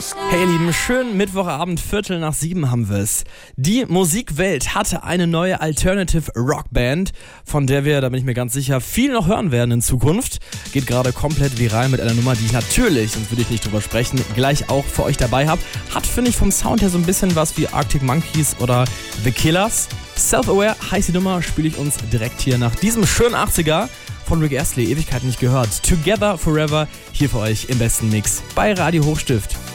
Hey ihr Lieben, schönen Mittwochabend, 6:15 haben wir es. Die Musikwelt hatte eine neue Alternative Rockband, von der wir, da bin ich mir ganz sicher, viel noch hören werden in Zukunft. Geht gerade komplett viral mit einer Nummer, die ich natürlich, sonst würde ich nicht drüber sprechen, gleich auch für euch dabei habe. Hat, finde ich, vom Sound her so ein bisschen was wie Arctic Monkeys oder The Killers. Self-Aware heißt die Nummer, spiele ich uns direkt hier nach diesem schönen 80er von Rick Astley, Ewigkeit nicht gehört. Together Forever, hier für euch im besten Mix bei Radio Hochstift.